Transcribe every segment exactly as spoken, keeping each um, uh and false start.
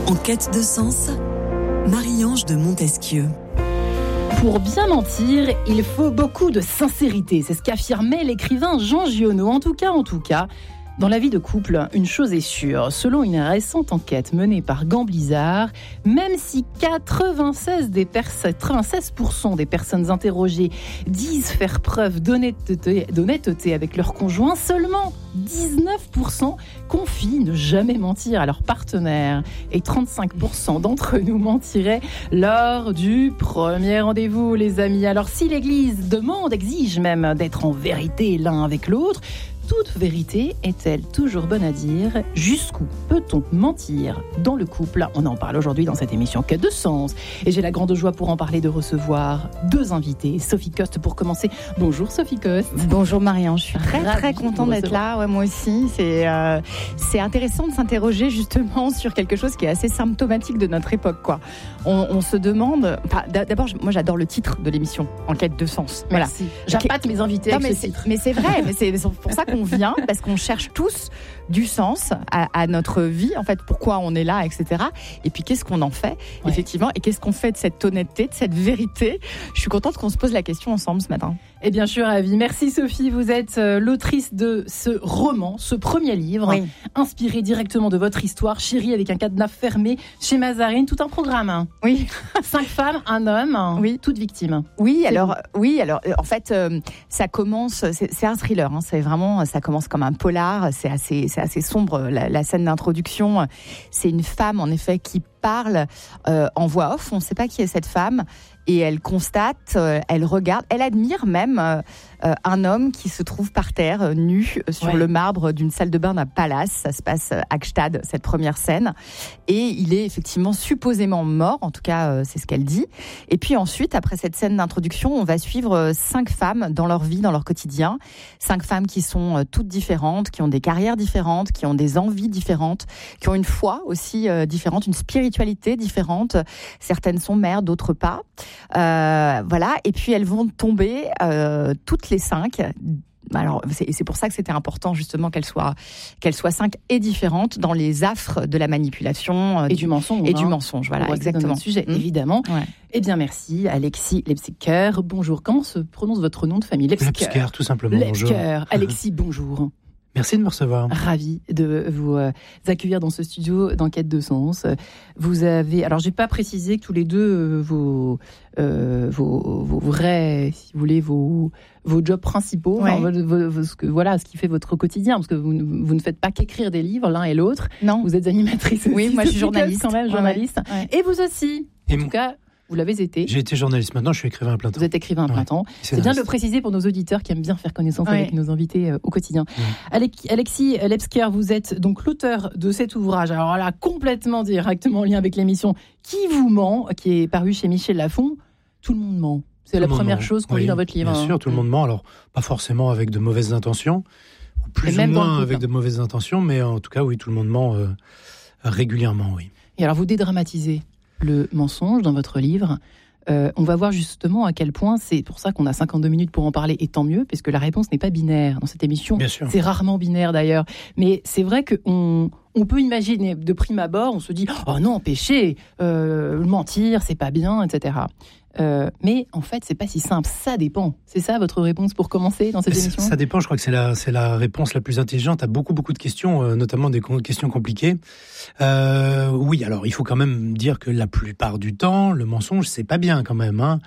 En quête de sens, Marie-Ange de Montesquieu. Pour bien mentir, il faut beaucoup de sincérité. C'est ce qu'affirmait l'écrivain Jean Giono. En tout cas, en tout cas, dans la vie de couple, une chose est sûre. Selon une récente enquête menée par Gand Blizzard, même si quatre-vingt-seize, des pers- quatre-vingt-seize pour cent des personnes interrogées disent faire preuve d'honnêteté, d'honnêteté avec leur conjoint, seulement dix-neuf pour cent confient ne jamais mentir à leur partenaire. Et trente-cinq pour cent d'entre nous mentiraient lors du premier rendez-vous, les amis. Alors si l'Église demande, exige même d'être en vérité l'un avec l'autre, toute vérité est-elle toujours bonne à dire ? Jusqu'où peut-on mentir dans le couple ? On en parle aujourd'hui dans cette émission Quête de sens. Et j'ai la grande joie pour en parler de recevoir deux invités. Sophie Coste pour commencer. Bonjour Sophie Coste. Bonjour Marie-Ange, je suis très Ravie très contente d'être là. Ouais, moi aussi. C'est, euh, c'est intéressant de s'interroger justement sur quelque chose qui est assez symptomatique de notre époque, quoi. On, on se demande... Enfin, d'abord, moi j'adore le titre de l'émission, En quête de sens. Voilà. Merci. J'appâte mes invités non, avec mais ce c'est, titre. mais c'est vrai, mais c'est pour ça qu'on vient, parce qu'on cherche tous du sens à, à notre vie, en fait, pourquoi on est là, et cetera. Et puis qu'est-ce qu'on en fait, ouais. effectivement, et qu'est-ce qu'on fait de cette honnêteté, de cette vérité. Je suis contente qu'on se pose la question ensemble ce matin. Eh bien, je suis ravie. Merci Sophie, vous êtes l'autrice de ce roman, ce premier livre, oui. inspiré directement de votre histoire, Chérie avec un cadenas fermé, chez Mazarine, tout un programme. Oui. Cinq femmes, un homme, oui. toutes victimes. Oui, c'est alors, vous. oui, alors, en fait, euh, ça commence, c'est, c'est un thriller, hein, c'est vraiment, ça commence comme un polar, c'est assez, c'est assez sombre, la, la scène d'introduction. C'est une femme, en effet, qui parle euh, en voix off, on ne sait pas qui est cette femme, et elle constate, euh, elle regarde, elle admire même euh, euh, un homme qui se trouve par terre, euh, nu, euh, sur ouais. le marbre d'une salle de bain d'un palace. Ça se passe à Gstaad, cette première scène. Et il est effectivement supposément mort, en tout cas, euh, c'est ce qu'elle dit. Et puis ensuite, après cette scène d'introduction, on va suivre euh, cinq femmes dans leur vie, dans leur quotidien. Cinq femmes qui sont euh, toutes différentes, qui ont des carrières différentes, qui ont des envies différentes, qui ont une foi aussi euh, différente, une spiritualité différente. Certaines sont mères, d'autres pas. Euh, voilà, et puis elles vont tomber euh, toutes les cinq. Alors, c'est, c'est pour ça que c'était important justement qu'elles soient, qu'elles soient cinq et différentes dans les affres de la manipulation euh, et du, du mensonge. Et hein. du mensonge, voilà, exactement. Dans sujet, mmh. évidemment. Ouais. Eh bien, merci, Alexis Lepsker. Bonjour. Comment se prononce votre nom de famille ? Lepsker, Lepsker tout simplement. Lepsker. Bonjour. Alexis, bonjour. Merci de me recevoir. Ravi de vous euh, accueillir dans ce studio d'Enquête de sens. Vous avez, alors j'ai pas précisé que tous les deux euh, vos, euh, vos vos vrais, si vous voulez, vos vos jobs principaux, ouais. enfin, vos, vos, ce que voilà, ce qui fait votre quotidien, parce que vous vous ne faites pas qu'écrire des livres l'un et l'autre. Non. Vous êtes animatrice. Oui, aussi, moi je suis journaliste quand même, journaliste. Ouais, ouais. Et vous aussi. Et en m- tout cas. Vous l'avez été. J'ai été journaliste. Maintenant, je suis écrivain à plein temps. Vous êtes écrivain à plein ouais. temps. C'est, c'est bien de le préciser pour nos auditeurs qui aiment bien faire connaissance ouais. avec nos invités euh, au quotidien. Ouais. Alexis Lepsker, vous êtes donc l'auteur de cet ouvrage. Alors là, complètement directement en lien avec l'émission Qui vous ment, qui est paru chez Michel Lafon. Tout le monde ment. C'est tout la première ment. chose qu'on oui, lit dans votre livre. Bien sûr, tout le monde ment. Alors, pas forcément avec de mauvaises intentions, ou plus ou moins avec de mauvaises intentions, mais en tout cas, oui, tout le monde ment euh, régulièrement, oui. Et alors, vous dédramatisez le mensonge dans votre livre. Euh, on va voir justement à quel point, c'est pour ça qu'on a cinquante-deux minutes pour en parler, et tant mieux, parce que la réponse n'est pas binaire dans cette émission. Bien sûr. C'est rarement binaire d'ailleurs. Mais c'est vrai qu'on on peut imaginer de prime abord, on se dit « Oh non, péché, euh, mentir, c'est pas bien, et cetera » Euh, mais en fait, c'est pas si simple. Ça dépend. C'est ça votre réponse pour commencer dans cette mais émission ? Ça dépend. Je crois que c'est la, c'est la réponse la plus intelligente à beaucoup, beaucoup de questions, euh, notamment des co- questions compliquées. Euh, oui, alors il faut quand même dire que la plupart du temps, le mensonge, c'est pas bien quand même. Hein.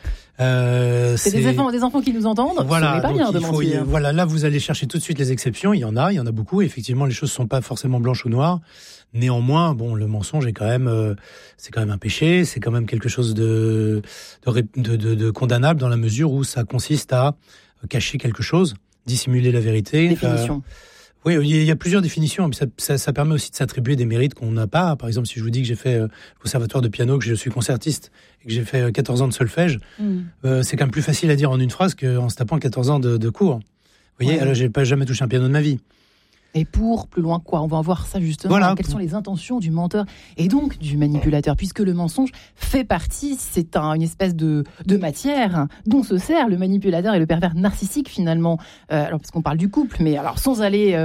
Euh, c'est, c'est des enfants, des enfants qui nous entendent. Voilà, ce n'est pas bien de faut, mentir. Il, voilà, là vous allez chercher tout de suite les exceptions. Il y en a, il y en a beaucoup. Effectivement, les choses sont pas forcément blanches ou noires. Néanmoins, bon, le mensonge est quand même, euh, c'est quand même un péché, c'est quand même quelque chose de, de, de, de, de condamnable dans la mesure où ça consiste à cacher quelque chose, dissimuler la vérité. Définition. Euh, oui, il y a plusieurs définitions. Ça, ça, ça permet aussi de s'attribuer des mérites qu'on n'a pas. Par exemple, si je vous dis que j'ai fait euh, le conservatoire de piano, que je suis concertiste et que j'ai fait quatorze ans de solfège, mm. euh, c'est quand même plus facile à dire en une phrase qu'en se tapant quatorze ans de, de cours. Vous voyez, ouais. Alors j'ai pas jamais touché un piano de ma vie. Et pour, plus loin quoi, on va en voir ça justement, voilà. Quelles sont les intentions du menteur et donc du manipulateur, puisque le mensonge fait partie, c'est un, une espèce de, de matière dont se sert le manipulateur et le pervers narcissique finalement, euh, alors parce qu'on parle du couple, mais alors sans aller euh,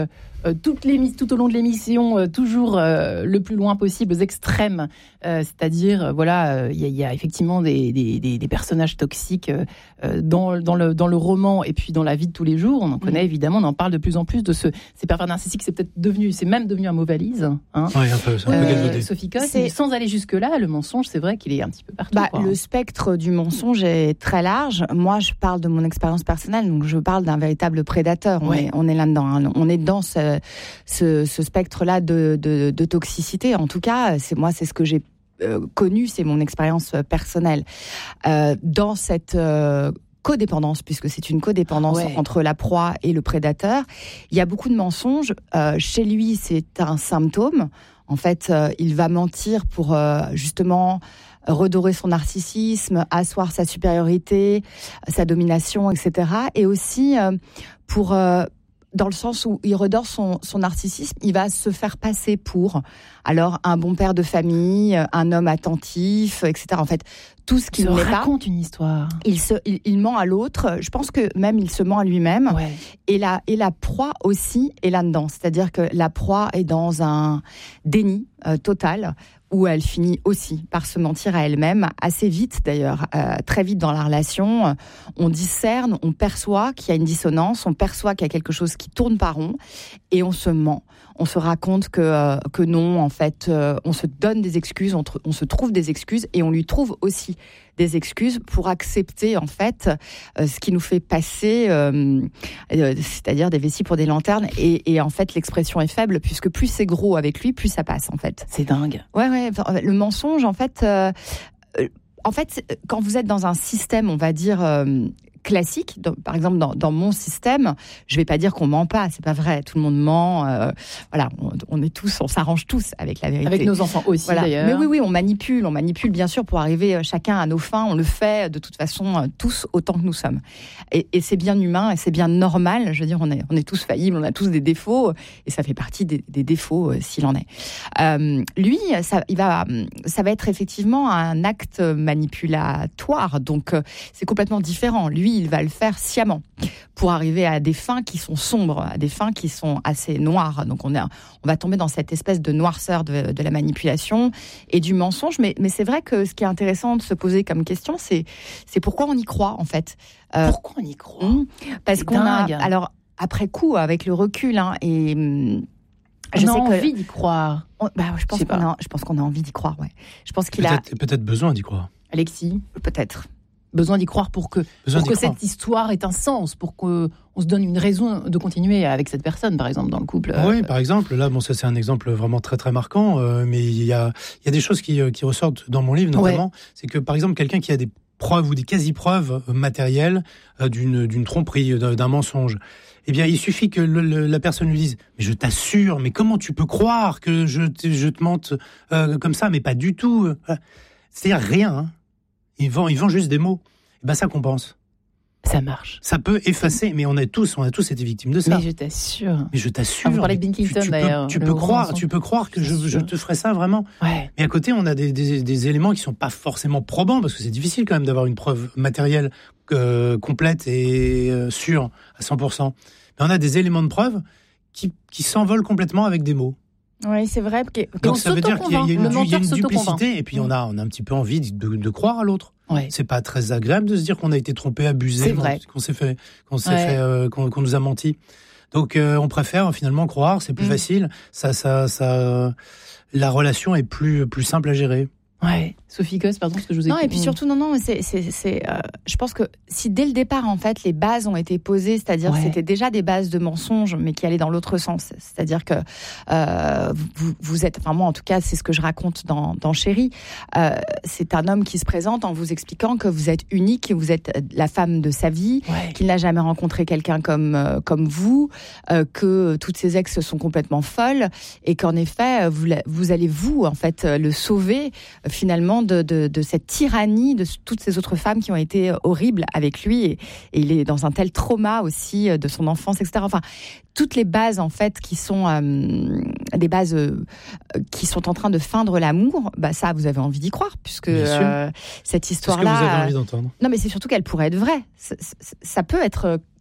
euh, toute tout au long de l'émission, euh, toujours euh, le plus loin possible aux extrêmes. Euh, c'est-à-dire, euh, voilà, il euh, y, y a effectivement des, des, des, des personnages toxiques euh, dans, dans, le, dans le roman et puis dans la vie de tous les jours. On en connaît mmh. évidemment, on en parle de plus en plus de ce, ces pervers narcissiques. C'est peut-être devenu, c'est même devenu un mot valise. Hein. Oui, un peu, c'est un peu galvaudé. Sophie Coste, sans aller jusque-là, le mensonge, c'est vrai qu'il est un petit peu partout. Bah, quoi, le hein. spectre du mensonge est très large. Moi, je parle de mon expérience personnelle, donc je parle d'un véritable prédateur. On, ouais. est, on est là-dedans. Hein. On est dans ce, ce, ce spectre-là de, de, de toxicité. En tout cas, c'est moi, c'est ce que j'ai euh, connu, c'est mon expérience personnelle. Euh, dans cette euh, codépendance, puisque c'est une codépendance ouais. entre la proie et le prédateur, il y a beaucoup de mensonges. Euh, chez lui, c'est un symptôme. En fait, euh, il va mentir pour euh, justement redorer son narcissisme, asseoir sa supériorité, sa domination, et cetera. Et aussi euh, pour, euh, dans le sens où il redore son, son narcissisme, il va se faire passer pour alors un bon père de famille, un homme attentif, et cetera. En fait, tout ce qu'il n'est pas. Il se raconte une histoire. Il, se, il, il ment à l'autre. Je pense que même il se ment à lui-même. Ouais. Et la, et la proie aussi est là-dedans. C'est-à-dire que la proie est dans un déni euh, total, où elle finit aussi par se mentir à elle-même, assez vite d'ailleurs, euh, très vite dans la relation. On discerne, on perçoit qu'il y a une dissonance, on perçoit qu'il y a quelque chose qui tourne pas rond, et on se ment. On se raconte que, euh, que non, en fait, euh, on se donne des excuses, on, tr- on se trouve des excuses, et on lui trouve aussi des excuses pour accepter, en fait, euh, ce qui nous fait passer, euh, euh, c'est-à-dire des vessies pour des lanternes, et, et en fait, l'expression est faible, puisque plus c'est gros avec lui, plus ça passe, en fait. C'est dingue. Ouais, ouais, le mensonge, en fait, euh, euh, en fait, quand vous êtes dans un système, on va dire, euh, classique, dans, par exemple dans, dans mon système, je vais pas dire qu'on ment pas, c'est pas vrai, tout le monde ment, euh, voilà, on, on est tous, on s'arrange tous avec la vérité. Avec nos enfants aussi, voilà. D'ailleurs. Mais oui, oui, on manipule, on manipule bien sûr pour arriver chacun à nos fins, on le fait de toute façon tous autant que nous sommes. Et, et c'est bien humain et c'est bien normal, je veux dire, on est, on est tous faillibles, on a tous des défauts et ça fait partie des, des défauts euh, s'il en est. Euh, lui, ça, il va, ça va être effectivement un acte manipulatoire, donc euh, c'est complètement différent. Lui, il va le faire sciemment pour arriver à des fins qui sont sombres, à des fins qui sont assez noires. Donc on, est, on va tomber dans cette espèce de noirceur de, de la manipulation et du mensonge. Mais, mais c'est vrai que ce qui est intéressant de se poser comme question, c'est, c'est pourquoi on y croit en fait. Euh, pourquoi on y croit mmh, Parce c'est qu'on dingue. a, alors après coup, avec le recul, hein, et je on a envie que, d'y croire. On, bah, je pense je qu'on a, je pense qu'on a envie d'y croire. Ouais. Je pense qu'il peut-être, a peut-être besoin d'y croire. Alexis, peut-être. Besoin d'y croire pour que, pour que cette histoire ait un sens, pour qu'on se donne une raison de continuer avec cette personne, par exemple, dans le couple. Oui, par exemple, là, bon, ça c'est un exemple vraiment très très marquant, euh, mais il y a, il y a des choses qui, qui ressortent dans mon livre, notamment, ouais. C'est que, par exemple, quelqu'un qui a des preuves ou des quasi-preuves matérielles euh, d'une, d'une tromperie, d'un, d'un mensonge, eh bien, il suffit que le, le, la personne lui dise « Mais je t'assure, mais comment tu peux croire que je, je te mente euh, comme ça ?» Mais pas du tout. C'est-à-dire rien, hein. Ils vendent, ils vendent juste des mots. Et ben ça compense. Ça marche. Ça peut effacer, mais on a tous, on a tous été victimes de ça. Mais je t'assure. Mais je t'assure. On parlait de Binkington tu, tu d'ailleurs. Peux, tu peux croire, tu peux croire que je, je te ferais ça vraiment. Ouais. Mais à côté, on a des, des, des éléments qui sont pas forcément probants, parce que c'est difficile quand même d'avoir une preuve matérielle euh, complète et euh, sûre à cent pour cent. Mais on a des éléments de preuve qui, qui s'envolent complètement avec des mots. Oui, c'est vrai. Que, Donc ça veut dire qu'il y a, il y a une, il y a une duplicité, et puis on a, on a un petit peu envie de, de croire à l'autre. Ouais. C'est pas très agréable de se dire qu'on a été trompé, abusé, c'est vrai. qu'on s'est fait, qu'on s'est ouais. fait, euh, qu'on, qu'on nous a menti. Donc euh, on préfère finalement croire, c'est plus mmh. facile. Ça, ça, ça, la relation est plus, plus simple à gérer. Ouais. Sophie Coste, pardon, ce que je vous ai Non, et puis surtout, non, non, c'est, c'est, c'est, euh, je pense que si dès le départ, en fait, les bases ont été posées, c'est-à-dire ouais. c'était déjà des bases de mensonges, mais qui allaient dans l'autre sens. C'est-à-dire que euh, vous, vous êtes, enfin moi, en tout cas, c'est ce que je raconte dans, dans Chérie. Euh, c'est un homme qui se présente en vous expliquant que vous êtes unique, que vous êtes la femme de sa vie, ouais. qu'il n'a jamais rencontré quelqu'un comme euh, comme vous, euh, que toutes ses ex sont complètement folles, et qu'en effet, vous, vous allez vous, en fait, le sauver euh, finalement de, de, de cette tyrannie de toutes ces autres femmes qui ont été horribles avec lui, et, et il est dans un tel trauma aussi de son enfance, et cetera. Enfin, toutes les bases en fait qui sont euh, des bases euh, qui sont en train de feindre l'amour, bah ça vous avez envie d'y croire, puisque euh, cette histoire-là. Est-ce que vous avez envie d'entendre ? Non, mais c'est surtout qu'elle pourrait être vraie. Ça, ça, ça peut être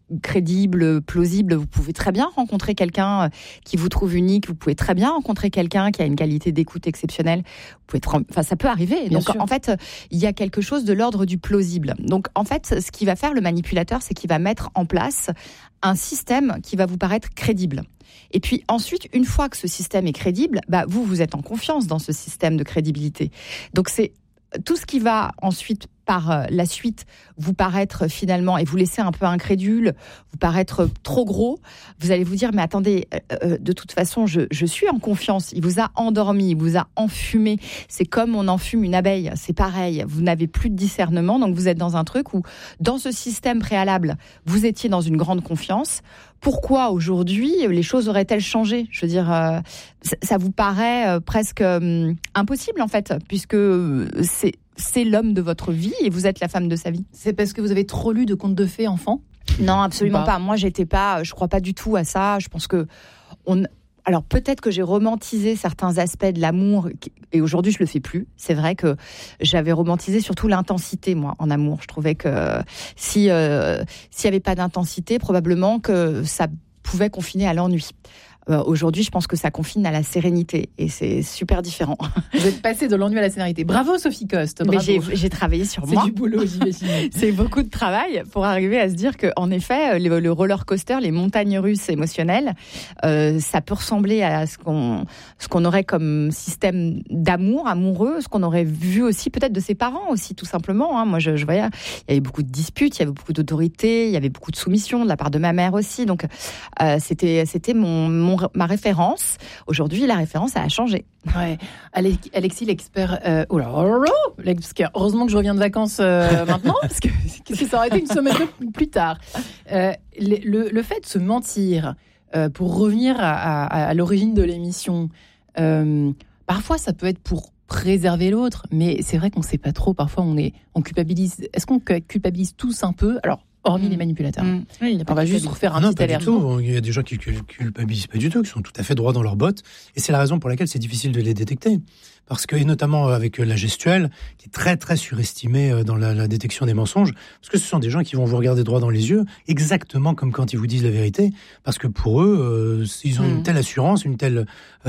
crédible, plausible. Vous pouvez très bien rencontrer quelqu'un qui vous trouve unique. Vous pouvez très bien rencontrer quelqu'un qui a une qualité d'écoute exceptionnelle. Vous pouvez, être, enfin, ça peut arriver. Bien Donc, sûr. En fait, il y a quelque chose de l'ordre du plausible. Donc, en fait, ce qu'il va faire le manipulateur, c'est qu'il va mettre en place un système qui va vous paraître crédible. Et puis ensuite, une fois que ce système est crédible, bah, vous, vous êtes en confiance dans ce système de crédibilité. Donc, c'est tout ce qui va ensuite, par la suite, vous paraître finalement, et vous laisser un peu incrédule, vous paraître trop gros, vous allez vous dire, mais attendez, euh, de toute façon, je, je suis en confiance. Il vous a endormi, il vous a enfumé. C'est comme on enfume une abeille, c'est pareil. Vous n'avez plus de discernement, donc vous êtes dans un truc où, dans ce système préalable, vous étiez dans une grande confiance. Pourquoi aujourd'hui les choses auraient-elles changé ? Je veux dire, euh, ça, ça vous paraît euh, presque euh, impossible en fait, puisque c'est c'est l'homme de votre vie et vous êtes la femme de sa vie. C'est parce que vous avez trop lu de contes de fées enfants ? Non, absolument pas. pas. Moi, j'étais pas. Je crois pas du tout à ça. Je pense que on. Alors peut-être que j'ai romantisé certains aspects de l'amour et aujourd'hui je le fais plus. C'est vrai que j'avais romantisé surtout l'intensité moi en amour. Je trouvais que si euh, s'il y avait pas d'intensité, probablement que ça pouvait confiner à l'ennui. Euh, aujourd'hui, je pense que ça confine à la sérénité et c'est super différent. Vous êtes passée de l'ennui à la sérénité. Bravo Sophie Coste. Bravo. Mais j'ai, j'ai travaillé sur c'est moi. C'est du boulot, j'imagine. C'est beaucoup de travail pour arriver à se dire que, en effet, le, le roller coaster, les montagnes russes émotionnelles, euh, ça peut ressembler à ce qu'on, ce qu'on aurait comme système d'amour, amoureux, ce qu'on aurait vu aussi peut-être de ses parents aussi, tout simplement. Hein. Moi, je, je voyais, il y avait beaucoup de disputes, il y avait beaucoup d'autorité, il y avait beaucoup de soumission de la part de ma mère aussi. Donc, euh, c'était, c'était mon, mon ma référence. Aujourd'hui, la référence, elle a changé. Ouais. Alexis, l'expert... Euh, oh là, oh là, l'expert. Heureusement que je reviens de vacances euh, maintenant, parce que, parce que ça aurait été une semaine plus tard. Euh, le, le fait de se mentir, euh, pour revenir à, à, à l'origine de l'émission, euh, parfois, ça peut être pour préserver l'autre, mais c'est vrai qu'on ne sait pas trop. Parfois, on, est, on culpabilise. Est-ce qu'on culpabilise tous un peu ? Alors, hormis mmh. les manipulateurs. Mmh. Oui, on va juste refaire un non, petit aller-retour. Non, pas du tout. Il y a des gens qui culpabilisent pas du tout, qui sont tout à fait droits dans leurs bottes. Et c'est la raison pour laquelle c'est difficile de les détecter. Parce que, et notamment avec la gestuelle, qui est très, très surestimée dans la, la détection des mensonges, parce que ce sont des gens qui vont vous regarder droit dans les yeux, exactement comme quand ils vous disent la vérité. Parce que pour eux, euh, ils ont mmh. une telle assurance, une telle,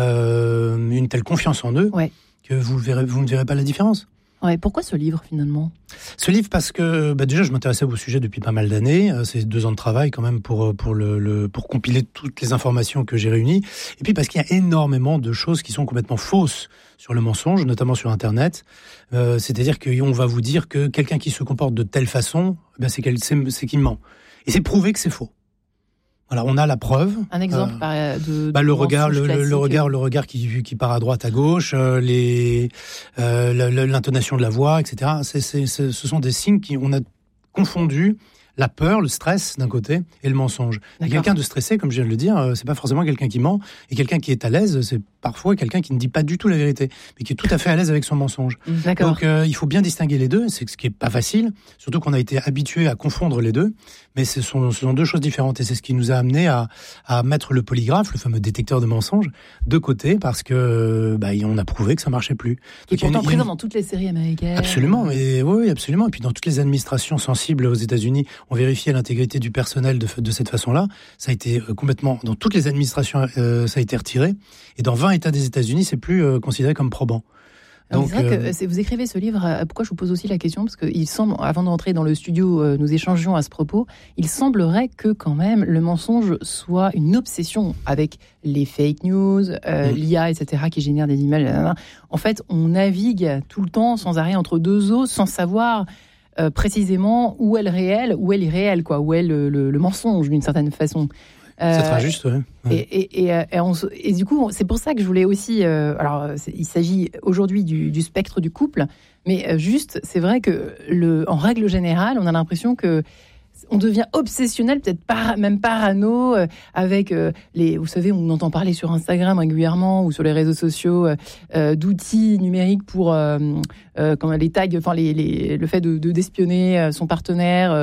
euh, une telle confiance en eux, ouais. que vous, verrez, vous ne verrez pas la différence. Ouais, pourquoi ce livre finalement ? Ce livre parce que bah déjà je m'intéressais au sujet depuis pas mal d'années. C'est deux ans de travail quand même pour pour le, le pour compiler toutes les informations que j'ai réunies. Et puis parce qu'il y a énormément de choses qui sont complètement fausses sur le mensonge, notamment sur Internet. Euh, c'est-à-dire qu'on va vous dire que quelqu'un qui se comporte de telle façon, ben c'est, c'est, c'est qu'il ment. Et c'est prouvé que c'est faux. Alors on a la preuve. Un exemple euh, de, de bah, le regard, le, le regard, le regard qui, qui part à droite, à gauche, euh, les, euh, l'intonation de la voix, et cetera. C'est, c'est, c'est, ce sont des signes qui on a confondu la peur, le stress d'un côté et le mensonge. Et quelqu'un de stressé, comme je viens de le dire, c'est pas forcément quelqu'un qui ment. Et quelqu'un qui est à l'aise, c'est parfois quelqu'un qui ne dit pas du tout la vérité, mais qui est tout à fait à l'aise avec son mensonge. D'accord. Donc euh, il faut bien distinguer les deux. C'est ce qui est pas facile, surtout qu'on a été habitué à confondre les deux. Mais ce sont, ce sont deux choses différentes. Et c'est ce qui nous a amené à, à mettre le polygraphe, le fameux détecteur de mensonges, de côté, parce que bah, on a prouvé que ça marchait plus. Qui est pourtant présent une... dans toutes les séries américaines. Absolument, et oui, absolument. Et puis dans toutes les administrations sensibles aux États-Unis, on vérifiait l'intégrité du personnel de, de cette façon-là. Ça a été complètement, dans toutes les administrations, euh, ça a été retiré. Et dans vingt États des États-Unis, c'est plus euh, considéré comme probant. Donc, c'est vrai euh... que c'est, vous écrivez ce livre, pourquoi je vous pose aussi la question, parce qu'il semble, avant de rentrer dans le studio, euh, nous échangions à ce propos, il semblerait que quand même le mensonge soit une obsession avec les fake news, euh, mmh. l'I A, et cetera, qui génèrent des images. En fait, on navigue tout le temps sans arrêt entre deux eaux, sans savoir euh, précisément où est le réel, où est l'irréel, quoi, où est le, le, le mensonge d'une certaine façon. C'est très juste, ouais. Et, et, et, et, on, et du coup, c'est pour ça que je voulais aussi... Euh, alors, il s'agit aujourd'hui du, du spectre du couple, mais juste, c'est vrai que, le, en règle générale, on a l'impression que on devient obsessionnel, peut-être par, même parano, euh, avec euh, les... Vous savez, on entend parler sur Instagram régulièrement ou sur les réseaux sociaux euh, d'outils numériques pour euh, euh, comment, les tags, enfin les, les, le fait de, de d'espionner son partenaire, euh,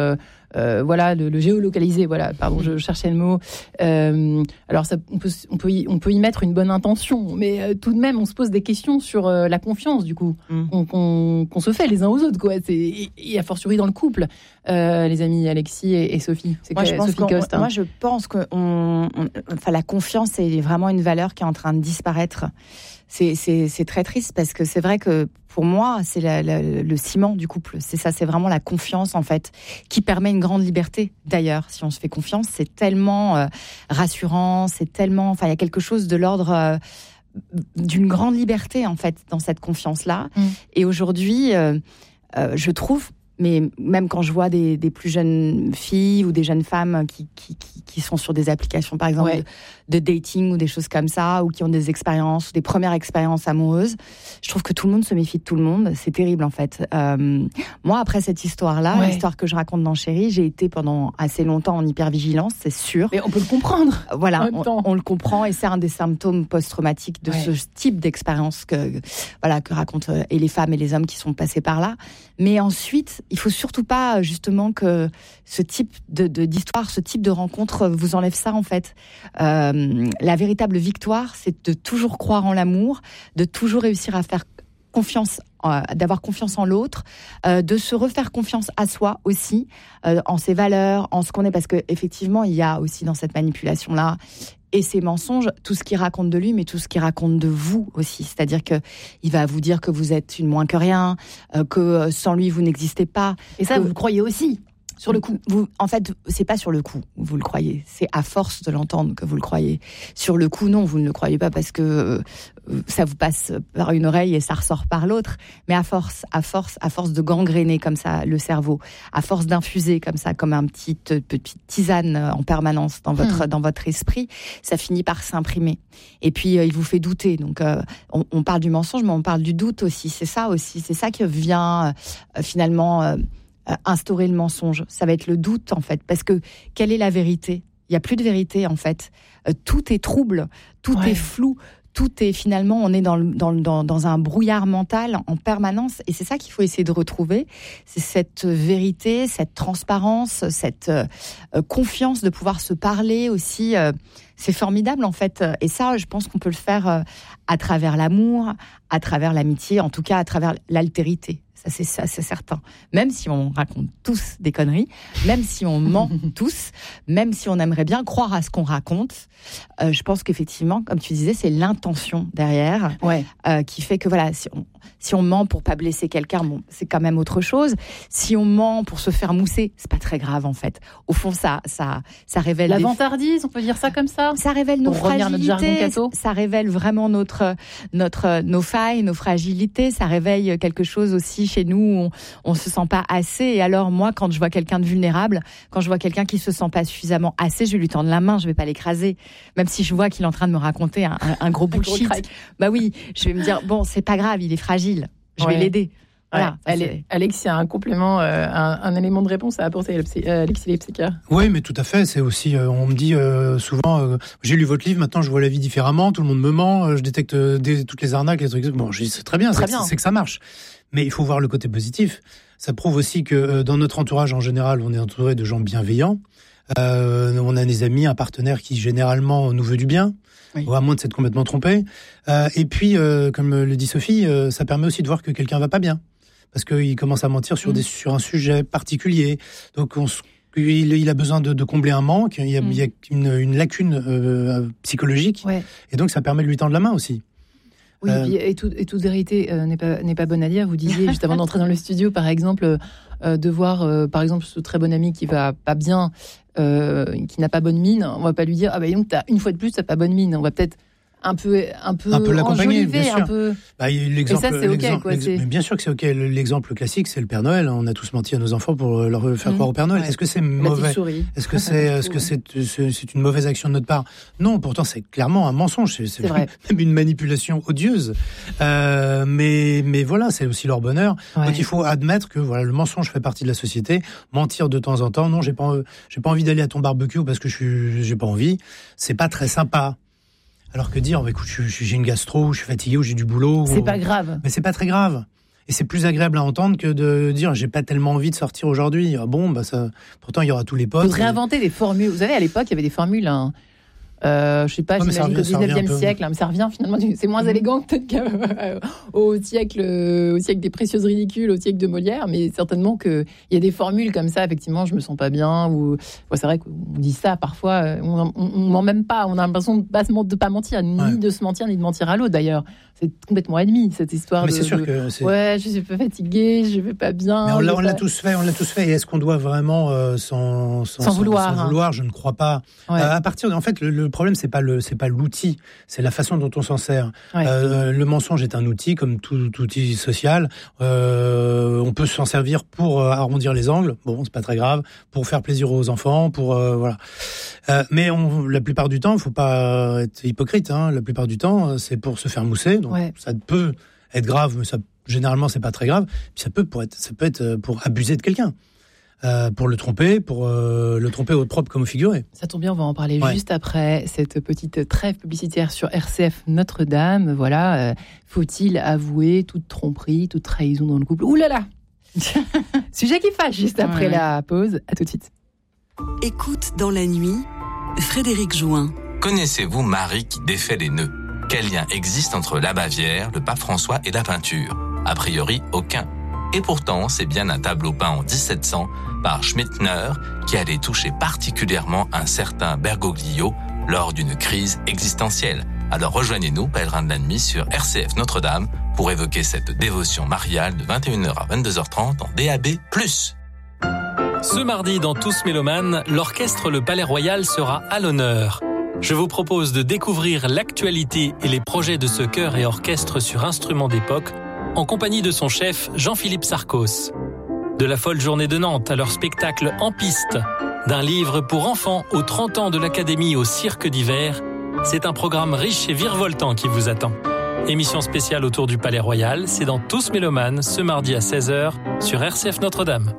euh, voilà, le, le géolocaliser. Voilà, pardon, je cherchais le mot. Euh, alors, ça, on peut, on peut, y, on peut y mettre une bonne intention, mais euh, tout de même, on se pose des questions sur euh, la confiance, du coup, mm. qu'on, qu'on, qu'on se fait les uns aux autres, quoi. C'est, et, et a fortiori dans le couple, euh, les amis Alexis et, et Sophie. C'est moi, que, je pense Sophie Coste, hein. moi, je pense que on, on, enfin, la confiance est vraiment une valeur qui est en train de disparaître. C'est, c'est, c'est très triste parce que c'est vrai que pour moi, c'est la, la, le ciment du couple. C'est ça, c'est vraiment la confiance en fait, qui permet une grande liberté. D'ailleurs, si on se fait confiance, c'est tellement euh, rassurant, c'est tellement, enfin, il y a quelque chose de l'ordre euh, d'une grande liberté en fait dans cette confiance-là. Mmh. Et aujourd'hui, euh, euh, je trouve. Mais même quand je vois des, des plus jeunes filles ou des jeunes femmes qui, qui, qui, qui sont sur des applications, par exemple, ouais. de, de dating ou des choses comme ça, ou qui ont des expériences, ou des premières expériences amoureuses, je trouve que tout le monde se méfie de tout le monde. C'est terrible, en fait. Euh, moi, après cette histoire-là, ouais. l'histoire que je raconte dans Chérie, j'ai été pendant assez longtemps en hypervigilance, c'est sûr. Mais on peut le comprendre. Voilà, on, on le comprend, et c'est un des symptômes post-traumatiques de ouais. ce type d'expérience que, voilà, que racontent et les femmes et les hommes qui sont passés par là. Mais ensuite, il faut surtout pas justement que ce type de, de d'histoire, ce type de rencontre vous enlève ça en fait. Euh, la véritable victoire, c'est de toujours croire en l'amour, de toujours réussir à faire confiance, euh, d'avoir confiance en l'autre, euh, de se refaire confiance à soi aussi, euh, en ses valeurs, en ce qu'on est, parce que effectivement, il y a aussi dans cette manipulation là. Et ces mensonges, tout ce qu'il raconte de lui, mais tout ce qu'il raconte de vous aussi. C'est-à-dire que il va vous dire que vous êtes une moins que rien, euh, que sans lui vous n'existez pas. Et ça, que vous le croyez aussi sur le coup. Vous, en fait, c'est pas sur le coup vous le croyez. C'est à force de l'entendre que vous le croyez. Sur le coup, non, vous ne le croyez pas parce que euh, ça vous passe par une oreille et ça ressort par l'autre. Mais à force, à force, à force de gangréner comme ça le cerveau, à force d'infuser comme ça, comme un petit petite tisane en permanence dans votre mmh. dans votre esprit, ça finit par s'imprimer. Et puis euh, il vous fait douter. Donc euh, on, on parle du mensonge, mais on parle du doute aussi. C'est ça aussi. C'est ça qui vient euh, finalement. Euh, instaurer le mensonge, ça va être le doute en fait, parce que quelle est la vérité ? Il n'y a plus de vérité en fait. Euh, tout est trouble, tout ouais. est flou, tout est finalement, on est dans, le, dans, dans, dans un brouillard mental en permanence, et c'est ça qu'il faut essayer de retrouver, c'est cette vérité, cette transparence, cette euh, confiance de pouvoir se parler aussi. Euh, c'est formidable en fait, et ça, je pense qu'on peut le faire euh, à travers l'amour, à travers l'amitié, en tout cas à travers l'altérité. Ça c'est, ça, c'est certain. Même si on raconte tous des conneries, même si on ment tous, même si on aimerait bien croire à ce qu'on raconte, euh, je pense qu'effectivement, comme tu disais, c'est l'intention derrière ouais. euh, qui fait que voilà, si on, si on ment pour pas blesser quelqu'un, bon, c'est quand même autre chose. Si on ment pour se faire mousser, c'est pas très grave en fait. Au fond, ça, ça, ça révèle la vantardise, on peut dire ça comme ça. Ça révèle nos fragilités. Ça révèle vraiment notre, notre, nos failles, nos fragilités. Ça réveille quelque chose aussi chez nous, on, on se sent pas assez. Et alors moi, quand je vois quelqu'un de vulnérable, quand je vois quelqu'un qui se sent pas suffisamment assez, je vais lui tendre la main, je vais pas l'écraser, même si je vois qu'il est en train de me raconter un, un, un gros bullshit. Bah oui, je vais me dire bon, c'est pas grave, il est fragile, je ouais. vais l'aider. Voilà, ouais, allez, Alex, il y a un complément, euh, un, un élément de réponse à apporter, euh, Alexis les psychiatres. Oui, mais tout à fait. C'est aussi, euh, on me dit euh, souvent, euh, j'ai lu votre livre, maintenant je vois la vie différemment, tout le monde me ment, euh, je détecte euh, des, toutes les arnaques, les trucs. Bon, je dis c'est très bien, très c'est, bien. C'est, c'est que ça marche. Mais il faut voir le côté positif. Ça prouve aussi que euh, dans notre entourage en général, on est entouré de gens bienveillants. Euh, on a des amis, un partenaire qui généralement nous veut du bien. Oui. Ou à moins de s'être complètement trompé. Euh, et puis, euh, comme le dit Sophie, euh, ça permet aussi de voir que quelqu'un va pas bien. Parce qu'il commence à mentir sur, mmh. des, sur un sujet particulier. Donc, on, il, il a besoin de, de combler un manque, il y a, mmh. il y a une, une lacune euh, psychologique. Ouais. Et donc, ça permet de lui tendre la main aussi. Oui, euh, et, puis, et, tout, et toute vérité euh, n'est, pas, n'est pas bonne à dire. Vous disiez, juste avant d'entrer dans le studio, par exemple, euh, de voir, euh, par exemple, ce très bon ami qui va pas bien, euh, qui n'a pas bonne mine, on va pas lui dire, ah bah donc, t'as, une fois de plus, t'as pas bonne mine. On va peut-être un peu un peu, un peu l'accompagner, bien sûr. Un peu... Bah, l'exemple, et ça c'est ok quoi. C'est... Bien sûr que c'est ok. L'exemple classique c'est le Père Noël. On a tous menti à nos enfants pour leur faire mmh. croire au Père Noël. Ouais. Est-ce que c'est mauvais ? Est-ce que c'est est-ce que c'est, c'est c'est une mauvaise action de notre part ? Non, pourtant c'est clairement un mensonge. C'est, c'est, c'est vrai. Même une manipulation odieuse. Euh, mais mais voilà, c'est aussi leur bonheur. Ouais. Donc il faut admettre que voilà le mensonge fait partie de la société. Mentir de temps en temps, non, j'ai pas j'ai pas envie d'aller à ton barbecue parce que je suis j'ai pas envie. C'est pas très sympa. Alors que dire, bah, écoute, j'ai une gastro, je suis fatigué ou j'ai du boulot. C'est ou... pas grave. Mais c'est pas très grave. Et c'est plus agréable à entendre que de dire j'ai pas tellement envie de sortir aujourd'hui. Ah bon, bah ça. Pourtant, il y aura tous les potes. Il faut réinventer des formules. Vous savez, à l'époque, il y avait des formules. Hein. Euh, je sais pas, ouais, j'imagine qu'au dix-neuvième siècle, hein, mais ça revient finalement, c'est moins mmh. élégant peut-être qu'au siècle, au siècle des précieuses ridicules, au siècle de Molière, mais certainement qu'il y a des formules comme ça, effectivement, je me sens pas bien, ou ouais, c'est vrai qu'on dit ça parfois, on, on, on ment même pas, on a l'impression de pas, de pas mentir, ni ouais. de se mentir, ni de mentir à l'autre d'ailleurs. C'est complètement ennemi, cette histoire mais de, c'est sûr de que c'est... ouais, je suis pas fatiguée, je vais pas bien. Mais on l'a, on pas... l'a tous fait, on l'a tous fait. Et est-ce qu'on doit vraiment euh, sans, sans, sans vouloir, sans, sans vouloir, je ne crois pas. Ouais. Euh, à partir, de, en fait, le, le problème c'est pas le, c'est pas l'outil, c'est la façon dont on s'en sert. Ouais. Euh, le mensonge est un outil, comme tout, tout outil social. Euh, on peut s'en servir pour arrondir les angles. Bon, c'est pas très grave. Pour faire plaisir aux enfants, pour euh, voilà. Euh, mais on, la plupart du temps, il faut pas être hypocrite. Hein, la plupart du temps, c'est pour se faire mousser. Donc ouais. ça peut être grave, mais ça, généralement, c'est pas très grave. Puis ça peut pour être, ça peut être pour abuser de quelqu'un, euh, pour le tromper, pour euh, le tromper au propre comme au figuré. Ça tombe bien, on va en parler ouais. juste après cette petite trêve publicitaire sur R C F Notre-Dame. Voilà, euh, faut-il avouer toute tromperie, toute trahison dans le couple ? Ouh là là. Sujet qui fâche juste après ouais. la pause. À tout de suite. Écoute dans la nuit, Frédéric Join. Connaissez-vous Marie qui défait les nœuds ? Quel lien existe entre la Bavière, le pape François et la peinture ? A priori, aucun. Et pourtant, c'est bien un tableau peint en dix-sept cents par Schmittner qui allait toucher particulièrement un certain Bergoglio lors d'une crise existentielle. Alors rejoignez-nous, pèlerins de la nuit, sur R C F Notre-Dame pour évoquer cette dévotion mariale de vingt et une heures à vingt-deux heures trente en D A B plus. Ce mardi, dans Tous Mélomanes, l'orchestre Le Palais Royal sera à l'honneur. Je vous propose de découvrir l'actualité et les projets de ce chœur et orchestre sur instruments d'époque en compagnie de son chef Jean-Philippe Sarcos. De la folle journée de Nantes à leur spectacle En piste, d'un livre pour enfants aux trente ans de l'Académie au cirque d'hiver, c'est un programme riche et virevoltant qui vous attend. Émission spéciale autour du Palais Royal, c'est dans Tous Mélomanes ce mardi à seize heures sur R C F Notre-Dame.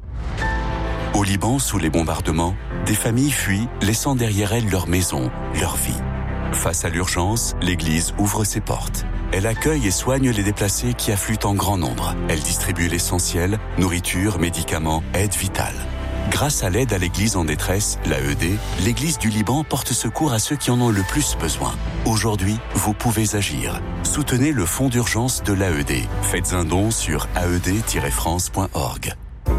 Au Liban, sous les bombardements, des familles fuient, laissant derrière elles leur maison, leur vie. Face à l'urgence, l'Église ouvre ses portes. Elle accueille et soigne les déplacés qui affluent en grand nombre. Elle distribue l'essentiel, nourriture, médicaments, aide vitale. Grâce à l'aide à l'Église en détresse, l'A E D, l'Église du Liban porte secours à ceux qui en ont le plus besoin. Aujourd'hui, vous pouvez agir. Soutenez le fonds d'urgence de l'A E D. Faites un don sur a e d tiret france point org.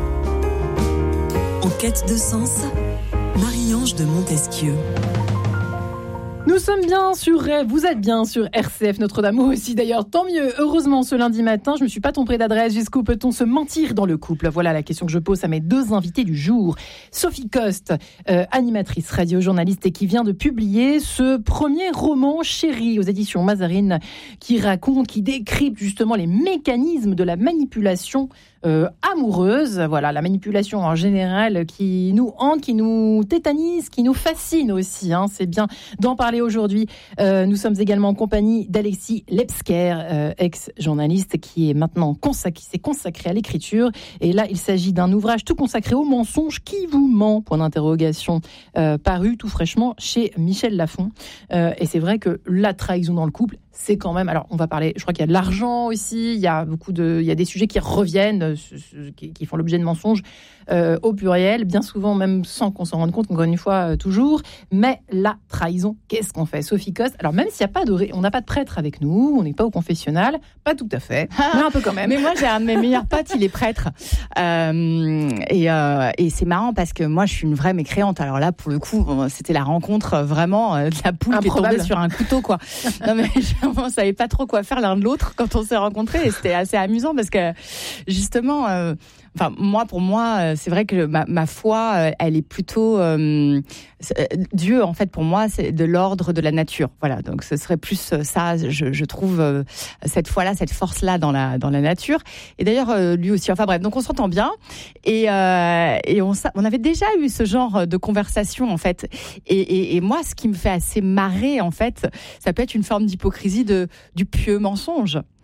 En quête de sens, Marie-Ange de Montesquieu. Nous sommes bien sur, vous êtes bien sur R C F Notre-Dame, moi aussi d'ailleurs, tant mieux. Heureusement, ce lundi matin, je ne me suis pas trompée d'adresse. Jusqu'où peut-on se mentir dans le couple ? Voilà la question que je pose à mes deux invités du jour. Sophie Coste, euh, animatrice radio-journaliste et qui vient de publier ce premier roman Chérie aux éditions Mazarine, qui raconte, qui décrypte justement les mécanismes de la manipulation Euh, amoureuse, voilà, la manipulation en général qui nous hante, qui nous tétanise, qui nous fascine aussi, hein, c'est bien d'en parler aujourd'hui. Euh, nous sommes également en compagnie d'Alexis Lepsker, euh, ex-journaliste qui est maintenant consacré, qui s'est consacré à l'écriture, et là il s'agit d'un ouvrage tout consacré au mensonge qui vous ment, point d'interrogation, euh, paru tout fraîchement chez Michel Lafon. Euh, et c'est vrai que la trahison dans le couple, c'est quand même, alors on va parler, je crois qu'il y a de l'argent aussi, il y a beaucoup de, il y a des sujets qui reviennent, qui, qui font l'objet de mensonges euh, au pluriel, bien souvent même sans qu'on s'en rende compte, encore une fois, euh, toujours. Mais la trahison, qu'est-ce qu'on fait ? Sophie Coste, alors même s'il y a pas de, on n'a pas de prêtre avec nous, on n'est pas au confessionnal, pas tout à fait, mais un peu quand même. Mais moi j'ai un de mes meilleurs potes, il est prêtre, euh, et, euh, et c'est marrant parce que moi je suis une vraie mécréante. Alors là pour le coup, c'était la rencontre vraiment de la poule Improbable. Qui est tombée sur un couteau, quoi. Non mais on savait pas trop quoi faire l'un de l'autre quand on s'est rencontrés, et c'était assez amusant parce que justement, euh, enfin moi pour moi, c'est vrai que ma, ma foi, elle est plutôt euh, Dieu en fait pour moi c'est de l'ordre de la nature. Voilà, donc ce serait plus ça, je, je trouve euh, cette foi-là, cette force-là dans la dans la nature. Et d'ailleurs euh, lui aussi. Enfin bref, donc on s'entend bien et euh, et on on avait déjà eu ce genre de conversation en fait. Et, et, et moi, ce qui me fait assez marrer en fait, ça peut être une forme d'hypocrisie de du pieux mensonge.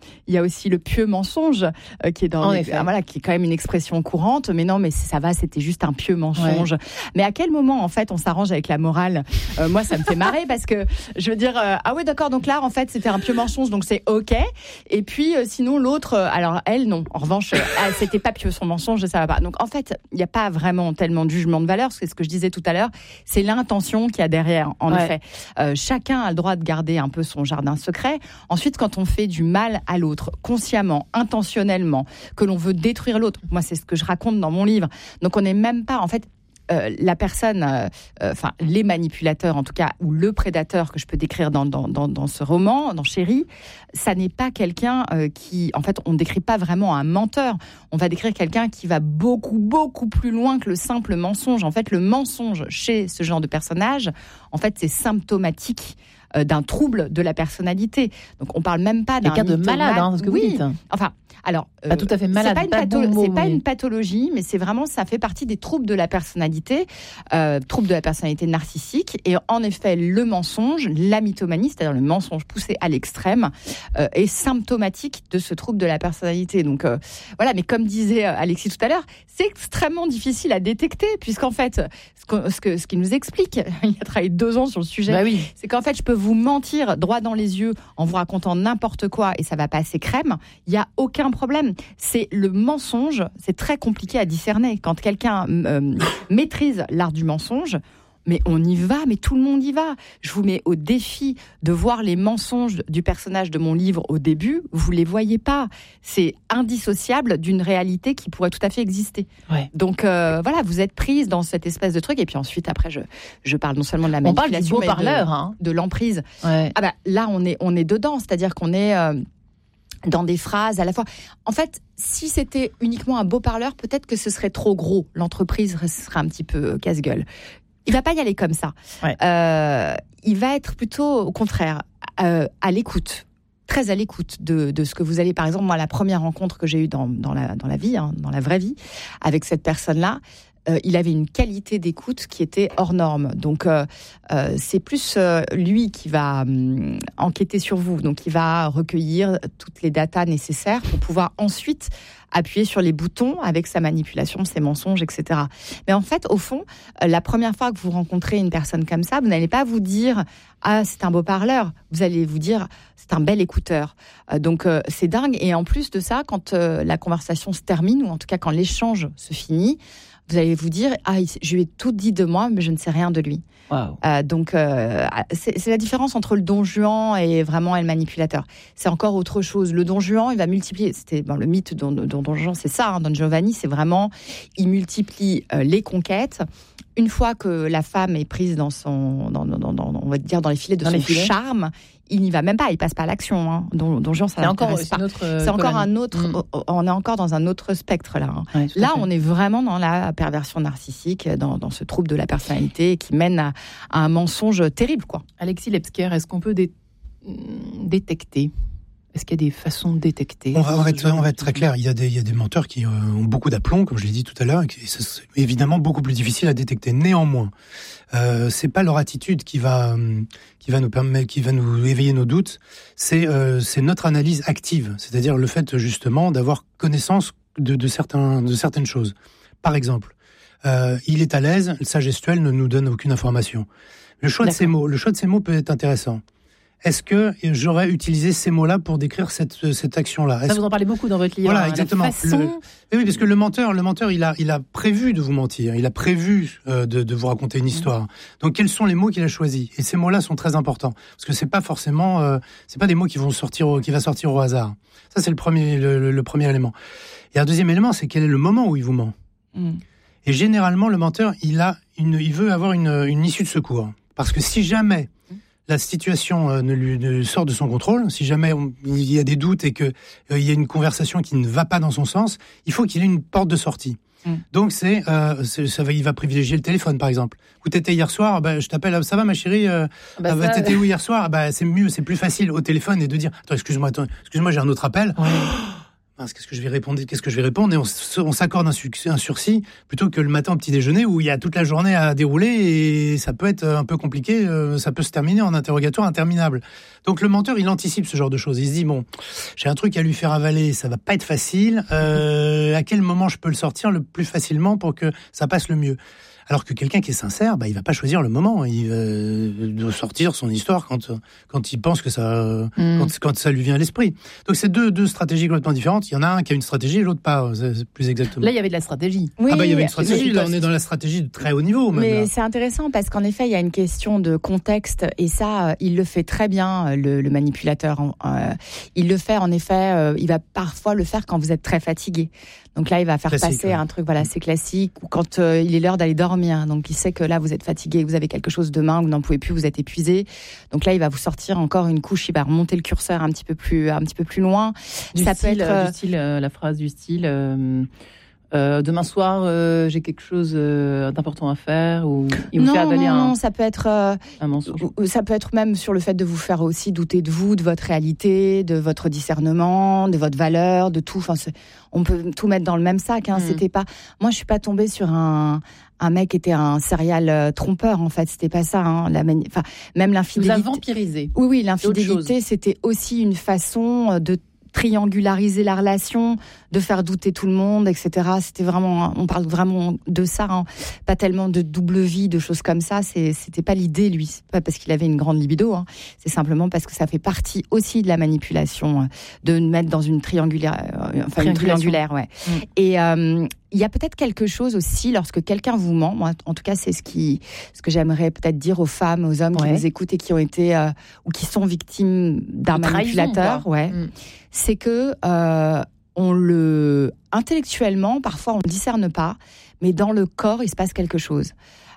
il y a aussi le pieux mensonge euh, qui est dans les, ah, voilà, qui est quand même une expression courante. Mais non, mais ça va, c'était juste un pieux mensonge. Ouais. Mais à quel moment en fait on s'arrange avec la morale? euh, Moi, ça me fait marrer parce que je veux dire, euh, ah oui, d'accord. Donc là, en fait, c'était un pieux mensonge, donc c'est ok. Et puis euh, sinon l'autre, euh, alors elle non. En revanche, euh, ah, c'était pas pieux son mensonge, ça va pas. Donc en fait, il n'y a pas vraiment tellement de jugement de valeur. C'est ce que je disais tout à l'heure. C'est l'intention qu'il y a derrière. En ouais. effet, euh, chacun a le droit de garder un peu son jardin secret. Ensuite, quand on fait du mal à l'autre, consciemment, intentionnellement, que l'on veut détruire l'autre, moi c'est ce que je raconte dans mon livre. Donc on n'est même pas, en fait, euh, la personne, euh, euh, enfin les manipulateurs en tout cas, ou le prédateur que je peux décrire dans dans dans, dans ce roman, dans Chérie, ça n'est pas quelqu'un euh, qui, en fait, on ne décrit pas vraiment un menteur. On va décrire quelqu'un qui va beaucoup beaucoup plus loin que le simple mensonge. En fait, le mensonge chez ce genre de personnage, en fait, c'est symptomatique d'un trouble de la personnalité. Donc on parle même pas d'un quelqu'un de malade, hein, ce que oui. vous dites. Enfin, alors pas euh, tout à fait malade. C'est pas, une, patho- bon mot, c'est pas mais... une pathologie, mais c'est vraiment, ça fait partie des troubles de la personnalité, euh, troubles de la personnalité narcissique. Et en effet, le mensonge, la mythomanie, c'est-à-dire le mensonge poussé à l'extrême, euh, est symptomatique de ce trouble de la personnalité. Donc euh, voilà. Mais comme disait Alexis tout à l'heure, c'est extrêmement difficile à détecter, puisqu'en fait, ce, que, ce, que, ce qu'il nous explique, il a travaillé deux ans sur le sujet, bah oui. c'est qu'en fait, je peux vous mentir droit dans les yeux en vous racontant n'importe quoi et ça va passer crème, il n'y a aucun problème. C'est le mensonge, c'est très compliqué à discerner. Quand quelqu'un euh, maîtrise l'art du mensonge, mais on y va, mais tout le monde y va. Je vous mets au défi de voir les mensonges du personnage de mon livre au début, vous les voyez pas. C'est indissociable d'une réalité qui pourrait tout à fait exister. Ouais. Donc euh, voilà, vous êtes prise dans cette espèce de truc, et puis ensuite après je je parle non seulement de la manipulation, mais de, hein. de l'emprise. Ouais. Ah bah là on est on est dedans, c'est-à-dire qu'on est euh, dans des phrases à la fois. En fait, si c'était uniquement un beau parleur, peut-être que ce serait trop gros. L'entreprise serait un petit peu casse-gueule. Il va pas y aller comme ça. Ouais. Euh, il va être plutôt, au contraire, euh, à l'écoute, très à l'écoute de, de ce que vous allez, par exemple, moi, la première rencontre que j'ai eue dans, dans, la, dans la vie, hein, dans la vraie vie, avec cette personne-là, euh, il avait une qualité d'écoute qui était hors norme. Donc, euh, euh, c'est plus euh, lui qui va euh, enquêter sur vous. Donc, il va recueillir toutes les datas nécessaires pour pouvoir ensuite appuyer sur les boutons avec sa manipulation, ses mensonges, et cetera. Mais en fait, au fond, la première fois que vous rencontrez une personne comme ça, vous n'allez pas vous dire « Ah, c'est un beau parleur ». Vous allez vous dire « C'est un bel écouteur ». Donc, euh, c'est dingue. Et en plus de ça, quand euh, la conversation se termine, ou en tout cas quand l'échange se finit, vous allez vous dire « Ah, je lui ai tout dit de moi, mais je ne sais rien de lui ». Wow. Euh, donc, euh, c'est, c'est la différence entre le Don Juan et vraiment et le manipulateur. C'est encore autre chose. Le Don Juan, il va multiplier. C'était bon, le mythe de Don, Don Juan, c'est ça. Hein, Don Giovanni, c'est vraiment, il multiplie euh, les conquêtes. Une fois que la femme est prise dans son, dans, dans, dans, on va dire dans les filets de dans son charme, il n'y va même pas. Il passe pas à l'action. Hein. Don, Don Juan, ça c'est encore pas. Autre, euh, c'est encore colonie. un autre. Mm. On est encore dans un autre spectre là. Hein. Ouais, là, on est vraiment dans la perversion narcissique, dans, dans ce trouble de la personnalité qui mène à, à un mensonge terrible, quoi. Alexis Lepsker, est-ce qu'on peut dé- détecter? Est-ce qu'il y a des façons de détecter? On va, on va, être, on va être très clair. Il y a des, il y a des menteurs qui euh, ont beaucoup d'aplomb, comme je l'ai dit tout à l'heure, et c'est évidemment beaucoup plus difficile à détecter. Néanmoins, euh, c'est pas leur attitude qui va, qui va nous permettre, qui va nous éveiller nos doutes. C'est, euh, c'est notre analyse active, c'est-à-dire le fait justement d'avoir connaissance de, de certains, de certaines choses. Par exemple, euh, il est à l'aise, sa gestuelle ne nous donne aucune information. Le choix D'accord. de ces mots, le choix de ces mots peut être intéressant. Est-ce que j'aurais utilisé ces mots-là pour décrire cette, cette action-là? Est-ce... Ça, vous en parlez beaucoup dans votre livre. Voilà, hein, exactement. Façon... Le... Oui, parce que le menteur, le menteur, il a, il a prévu de vous mentir. Il a prévu euh, de, de vous raconter une histoire. Mmh. Donc, quels sont les mots qu'il a choisis? Et ces mots-là sont très importants parce que c'est pas forcément, euh, c'est pas des mots qui vont sortir, au, qui va sortir au hasard. Ça, c'est le premier, le, le, le premier élément. Et un deuxième élément, c'est quel est le moment où il vous ment. Mmh. Et généralement, le menteur, il a une, il veut avoir une, une issue de secours. Parce que si jamais la situation euh, ne lui ne sort de son contrôle, si jamais on, il y a des doutes et que euh, il y a une conversation qui ne va pas dans son sens, il faut qu'il ait une porte de sortie. Mm. Donc c'est, euh, c'est, ça va, il va privilégier le téléphone par exemple. Où t'étais hier soir, bah, je t'appelle, ça va ma chérie, euh, bah, bah, t'étais où hier soir? Bah c'est mieux, c'est plus facile au téléphone et de dire, attends excuse-moi, attends, excuse-moi, j'ai un autre appel. Ouais. mince, qu'est-ce que je vais répondre, qu'est-ce que je vais répondre, et on, on s'accorde un, succès, un sursis plutôt que le matin au petit déjeuner où il y a toute la journée à dérouler et ça peut être un peu compliqué, euh, ça peut se terminer en interrogatoire interminable. Donc le menteur, il anticipe ce genre de choses. Il se dit bon, j'ai un truc à lui faire avaler, ça va pas être facile. Euh, à quel moment je peux le sortir le plus facilement pour que ça passe le mieux? Alors que quelqu'un qui est sincère, bah, il va pas choisir le moment. Il va sortir son histoire quand, quand il pense que ça, mmh. quand, quand ça lui vient à l'esprit. Donc, c'est deux, deux stratégies complètement différentes. Il y en a un qui a une stratégie et l'autre pas, c'est plus exactement. Là, il y avait de la stratégie. Oui, ah bah, il y avait une stratégie. Là, on est dans la stratégie de très haut niveau. Même, mais là. C'est intéressant parce qu'en effet, il y a une question de contexte et ça, il le fait très bien, le, le manipulateur. Euh, il le fait, en effet, euh, il va parfois le faire quand vous êtes très fatigué. Donc là, il va faire classique, passer ouais. un truc, voilà, c'est classique, ou quand euh, il est l'heure d'aller dormir. Donc il sait que là, vous êtes fatigué, vous avez quelque chose demain, vous n'en pouvez plus, vous êtes épuisé. Donc là, il va vous sortir encore une couche, il va remonter le curseur un petit peu plus, un petit peu plus loin. Du Ça style, peut être euh, du style, euh, la phrase du style. Euh... Euh, demain soir, euh, j'ai quelque chose euh, d'important à faire, ou il vous non, fait avaler non, un, non, ça peut être euh, un mensonge. Ça peut être même sur le fait de vous faire aussi douter de vous, de votre réalité, de votre discernement, de votre valeur, de tout. Enfin, on peut tout mettre dans le même sac. Hein. Mmh. C'était pas. Moi, je suis pas tombée sur un. Un mec qui était un serial trompeur, en fait, c'était pas ça. Hein, la mani... enfin, même l'infidélité. Vous a vampirisé. Oui, oui, l'infidélité, c'était aussi une façon de triangulariser la relation, de faire douter tout le monde, et cetera. C'était vraiment, on parle vraiment de ça, hein. Pas tellement de double vie, de choses comme ça. C'est, c'était pas l'idée, lui. C'est pas parce qu'il avait une grande libido, hein. C'est simplement parce que ça fait partie aussi de la manipulation, de mettre dans une triangulaire, euh, enfin une triangulaire, ouais. Mmh. Et euh, il y a peut-être quelque chose aussi lorsque quelqu'un vous ment. Moi, en tout cas, c'est ce qui, ce que j'aimerais peut-être dire aux femmes, aux hommes ouais. qui nous écoutent et qui ont été euh, ou qui sont victimes d'un de manipulateur. Trahison, ouais. Mmh. C'est que euh, on le intellectuellement, parfois on ne discerne pas, mais dans le corps, il se passe quelque chose.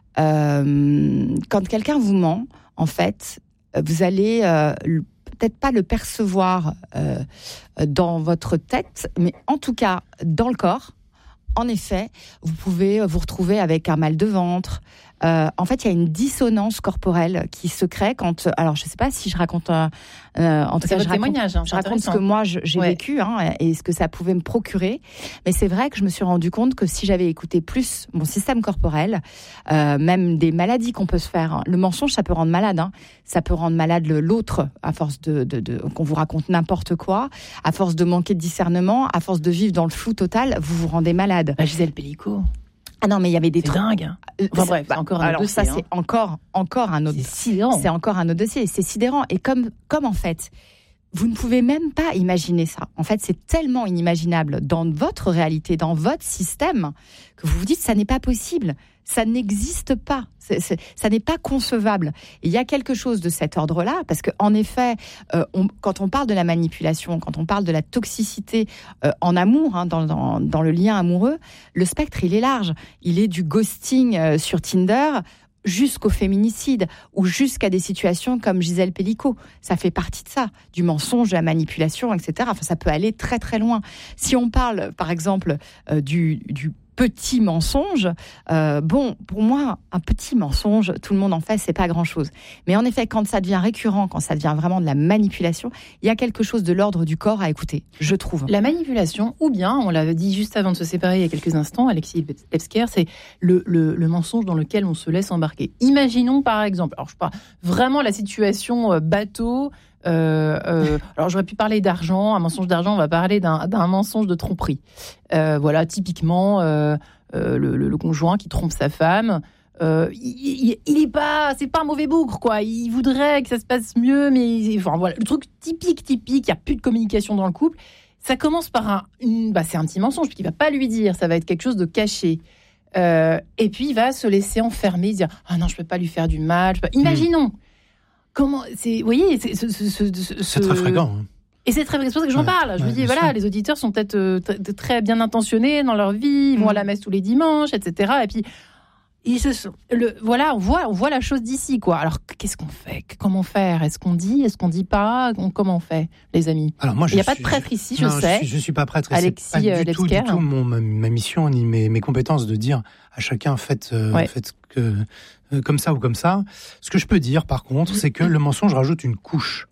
Euh, quand quelqu'un vous ment, en fait, vous allez euh, peut-être pas le percevoir euh, dans votre tête, mais en tout cas dans le corps. En effet, vous pouvez vous retrouver avec un mal de ventre. Euh, en fait, il y a une dissonance corporelle qui se crée quand. Alors, je ne sais pas si je raconte. Euh, euh, en tout c'est cas, je raconte, témoignage. Hein, je raconte ce que moi je, j'ai ouais. vécu hein, et ce que ça pouvait me procurer. Mais c'est vrai que je me suis rendu compte que si j'avais écouté plus mon système corporel, euh, même des maladies qu'on peut se faire. Hein, le mensonge, ça peut rendre malade. Hein, ça peut rendre malade l'autre à force de, de, de qu'on vous raconte n'importe quoi, à force de manquer de discernement, à force de vivre dans le flou total, vous vous rendez malade. Bah, Gisèle Pellicot. Ah non, mais il y avait des c'est trucs. dingue. Enfin bref, c'est encore un alors autre ça, dossier. c'est hein. encore, encore un autre. C'est sidérant. C'est encore un autre dossier. C'est sidérant. Et comme, comme en fait, vous ne pouvez même pas imaginer ça. En fait, c'est tellement inimaginable dans votre réalité, dans votre système, que vous vous dites ça n'est pas possible. Ça n'existe pas. C'est, c'est, ça n'est pas concevable. Et il y a quelque chose de cet ordre-là, parce qu'en effet, euh, on, quand on parle de la manipulation, quand on parle de la toxicité euh, en amour, hein, dans, dans, dans le lien amoureux, le spectre, il est large. Il est du ghosting euh, sur Tinder jusqu'au féminicide ou jusqu'à des situations comme Gisèle Pellicot. Ça fait partie de ça, du mensonge, de la manipulation, et cetera. Enfin, ça peut aller très très loin. Si on parle, par exemple, euh, du, du petit mensonge, euh, bon, pour moi, un petit mensonge, tout le monde en fait, c'est pas grand-chose. Mais en effet, quand ça devient récurrent, quand ça devient vraiment de la manipulation, il y a quelque chose de l'ordre du corps à écouter, je trouve. La manipulation, ou bien, on l'avait dit juste avant de se séparer il y a quelques instants, Alexis Lebsker, c'est le, le, le mensonge dans lequel on se laisse embarquer. Imaginons par exemple, alors je sais pas, vraiment la situation euh, bateau. Euh, euh, alors j'aurais pu parler d'argent, un mensonge d'argent, on va parler d'un, d'un mensonge de tromperie. Euh, voilà, typiquement euh, euh, le, le, le conjoint qui trompe sa femme. Euh, il, il, il est pas, c'est pas un mauvais bougre quoi. Il voudrait que ça se passe mieux, mais enfin voilà, le truc typique, typique. Il y a plus de communication dans le couple. Ça commence par un, une, bah c'est un petit mensonge qu'il va pas lui dire. Ça va être quelque chose de caché. Euh, et puis il va se laisser enfermer, dire ah non je peux pas lui faire du mal. Je peux pas... Imaginons. Mmh. Comment c'est, vous voyez, c'est, ce, ce, ce, ce, c'est très fréquent. Hein. Et c'est très fréquent, c'est pour ça que j'en ouais, parle. Je ouais, me dis, voilà, sûr. Les auditeurs sont peut-être euh, t- très bien intentionnés dans leur vie, ils vont mmh. à la messe tous les dimanches, et cetera. Et puis, ils se sont, le, voilà, on voit, on voit la chose d'ici, quoi. Alors, qu'est-ce qu'on fait ? Comment faire ? Est-ce qu'on dit ? Est-ce qu'on dit pas ? on, Comment on fait, les amis ? Alors moi, il n'y a suis, pas de prêtre ici, je, je non, sais. Je suis, je suis pas prêtre. Alexis c'est pas du tout, du tout mon, ma, ma mission ni mes, mes compétences de dire à chacun faites, euh, ouais. faites que, euh, comme ça ou comme ça. Ce que je peux dire, par contre, c'est que le mensonge rajoute une couche.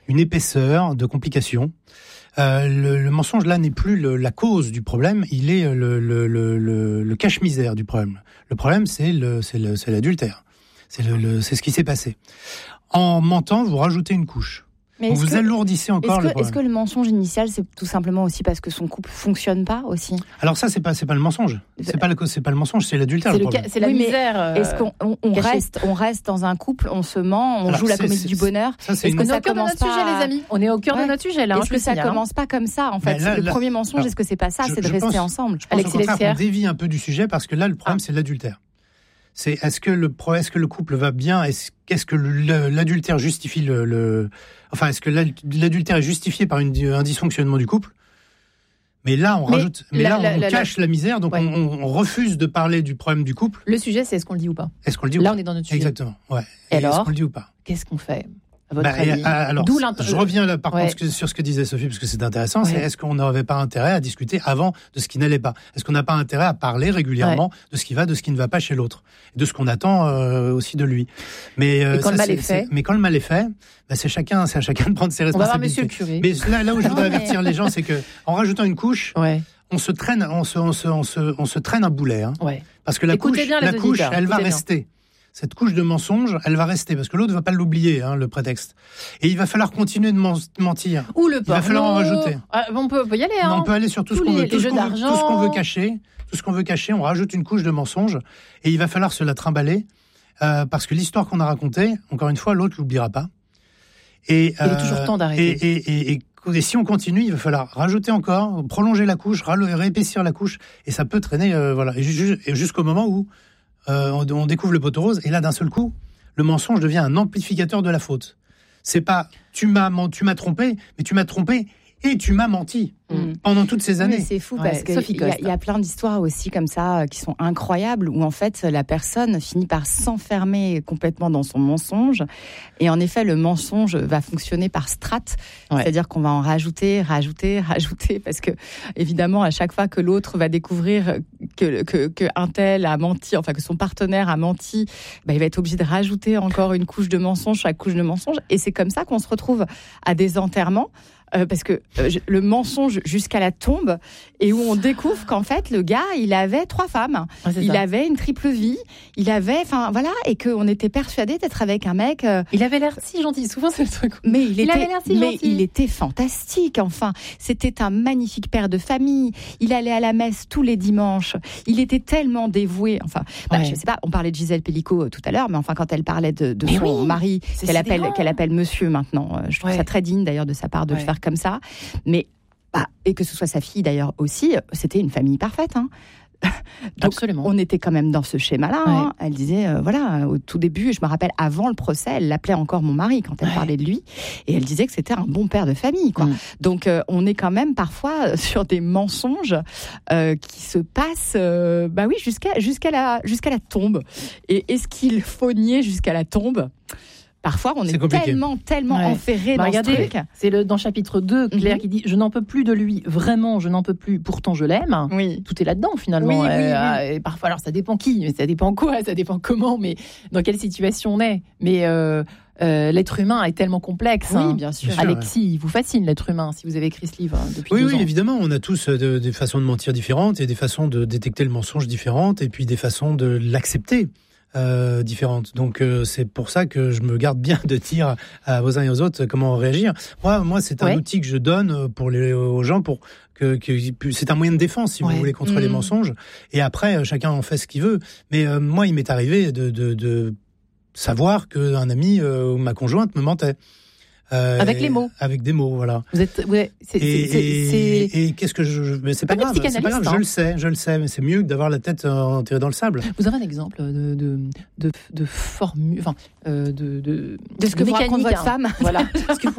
une épaisseur de complications. Euh, le, le mensonge là n'est plus le, la cause du problème, il est le, le, le, le, le cache-misère du problème. Le problème, c'est, le, c'est, le, c'est l'adultère. C'est, le, le, c'est ce qui s'est passé. En mentant, vous rajoutez une couche. Mais vous que, alourdissez encore est-ce que, le problème. Est-ce que le mensonge initial, c'est tout simplement aussi parce que son couple fonctionne pas aussi ? Alors ça, c'est pas, c'est pas le mensonge. C'est pas le, c'est pas le mensonge, c'est l'adultère. C'est, le le problème. ca- c'est la Oui, mais misère. Euh, Est-ce qu'on on, on cachée. reste, on reste dans un couple, on se ment, on Alors, joue la c'est- comédie c'est- du bonheur ? Ça, c'est Est-ce une... que On est ça au cœur de commence notre sujet, pas- les amis. On est au cœur Ouais. de notre sujet, là. Est-ce que ça commence pas comme ça, en fait ? Ben là, Le là- premier mensonge, alors, est-ce que c'est pas ça ? je- C'est de je rester pense- ensemble. Je pense Alexis au contraire Lexierre. qu'on dévie un peu du sujet parce que là, le problème, Ah. c'est l'adultère. C'est est-ce que le pro- est-ce que le couple va bien ? Est-ce qu'est-ce que le- l'adultère justifie le, le enfin est-ce que l'adultère est justifié par une, un dysfonctionnement du couple ? Mais là, on Mais rajoute, mais la- là, on la- la- cache la misère, donc Ouais. on, on- on refuse de parler du problème du couple. Le sujet, c'est est-ce qu'on le dit ou pas ? Est-ce qu'on le dit ou Là, pas ? on est dans notre sujet. Exactement. Ouais. Et Et est-ce alors qu'on le dit ou pas ? Qu'est-ce qu'on fait, à votre Bah, et, avis ? euh, alors, D'où l'int- je reviens là par Ouais. contre ce que- sur ce que disait Sophie parce que c'est intéressant. Ouais. C'est est-ce qu'on n'avait pas intérêt à discuter avant de ce qui n'allait pas ? Est-ce qu'on n'a pas intérêt à parler régulièrement de ce qui va, de ce qui ne va pas chez l'autre, et de ce qu'on attend euh, aussi de lui. Mais euh, Et quand le mal est fait Mais quand le mal est fait, bah, c'est chacun, c'est à chacun de prendre ses On va voir responsabilités. Monsieur le curé. Mais là, là où je voudrais Non, mais- avertir les gens, c'est que en rajoutant une couche, Ouais, on se traîne, on se, on se, on se, on se traîne un boulet. Hein. ouais. Parce que la Écoutez couche, bien les la couche, auditeurs, elle va écoutez bien. rester. Cette couche de mensonge, elle va rester parce que l'autre ne va pas l'oublier, hein, le prétexte. Et il va falloir continuer de men- mentir. Ou le Il va porno. falloir en rajouter. Ah, on, peut, on peut y aller, hein. On peut aller sur tout Tous ce qu'on les- veut, les tout ce jeux qu'on veut, d'argent. tout ce qu'on veut cacher, tout ce qu'on veut cacher. On rajoute une couche de mensonge et il va falloir se la trimballer euh, parce que l'histoire qu'on a racontée, encore une fois, l'autre l'oubliera pas. Et Il est toujours temps d'arrêter. Et, et, et, et, et si on continue, il va falloir rajouter encore, prolonger la couche, ralo- réépaissir la couche, et ça peut traîner, euh, voilà, et ju- et jusqu'au moment où euh, on, on découvre le poteau rose, et là d'un seul coup, le mensonge devient un amplificateur de la faute. C'est pas tu m'as men- tu m'as trompé, mais tu m'as trompé et tu m'as menti Mm. pendant toutes ces années. Mais c'est fou Ouais, parce qu'il Sophie y, a- Coste. il y a plein d'histoires aussi comme ça euh, qui sont incroyables où en fait la personne finit par s'enfermer complètement dans son mensonge et en effet le mensonge va fonctionner par strates, Ouais. c'est-à-dire qu'on va en rajouter, rajouter, rajouter parce que évidemment à chaque fois que l'autre va découvrir que, que, que un tel a menti, enfin que son partenaire a menti, bah, il va être obligé de rajouter encore une couche de mensonge, chaque couche de mensonge et c'est comme ça qu'on se retrouve à des enterrements. Euh, parce que euh, je- le mensonge jusqu'à la tombe et où on découvre qu'en fait le gars il avait trois femmes, Ouais, c'est il ça. avait une triple vie, il avait, enfin voilà, et qu'on était persuadé d'être avec un mec, euh, Il avait l'air si gentil. Souvent, c'est le truc. mais il, Il était, avait l'air si mais gentil. il était fantastique. Enfin, c'était un magnifique père de famille. Il allait à la messe tous les dimanches. Il était tellement dévoué. Enfin, bah, Ouais. je sais pas. On parlait de Gisèle Pellicot euh, tout à l'heure, mais enfin quand elle parlait de, de Mais son oui, mari, c'est qu'elle appelle, sidérant. qu'elle appelle Monsieur maintenant, euh, je trouve Ouais. ça très digne d'ailleurs de sa part de Ouais. le faire comme ça. Mais bah, et que ce soit sa fille d'ailleurs aussi, euh, c'était une famille parfaite. Hein. Donc, Absolument. on était quand même dans ce schéma-là. Ouais. Hein. Elle disait, euh, voilà, au tout début, je me rappelle, avant le procès, elle l'appelait encore mon mari quand elle Ouais. parlait de lui. Et elle disait que c'était un bon père de famille. Quoi. Mm. Donc, euh, on est quand même parfois sur des mensonges euh, qui se passent euh, bah oui, jusqu'à, jusqu'à, la, jusqu'à la tombe. Et est-ce qu'il faut nier jusqu'à la tombe ? Parfois, on C'est est, compliqué. tellement, tellement Ouais. enferré Bah, dans regardez, ce truc. c'est le, dans chapitre deux, Claire Mhm. qui dit « Je n'en peux plus de lui, vraiment, je n'en peux plus, pourtant je l'aime ». Oui. Tout est là-dedans finalement. Oui, oui, Euh, oui. Et parfois, alors ça dépend qui, mais ça dépend quoi, ça dépend comment, mais dans quelle situation on est. Mais euh, euh, l'être humain est tellement complexe. Oui, hein. bien sûr. Bien sûr. Alexis, il vous fascine l'être humain si vous avez écrit ce livre hein, depuis Oui, deux oui, ans. évidemment, on a tous euh, de- des façons de mentir différentes et des façons de détecter le mensonge différentes et puis des façons de l'accepter euh, différentes. Donc euh, c'est pour ça que je me garde bien de dire à aux uns et aux autres comment réagir. Moi, moi, c'est un Ouais. outil que je donne pour les aux gens pour que, que c'est un moyen de défense si Ouais. vous voulez contre les Mmh. mensonges. Et après, euh, chacun en fait ce qu'il veut. Mais euh, moi, il m'est arrivé de, de, de savoir qu'un ami euh, ou ma conjointe me mentait. Euh, Avec les mots. Avec des mots, voilà. Vous êtes, ouais, c'est, Et, c'est- c'est- et- c'est- et qu'est-ce que je, je- mais c'est pas Comme les grave, c'est pas psychanalystes, grave, je hein. le sais, je le sais, mais c'est mieux que d'avoir la tête euh, enterrée dans le sable. Vous avez un exemple de de de, de formule, enfin euh, de, de De ce que vous raconte mécanique, votre hein. femme. Voilà. Ce que vous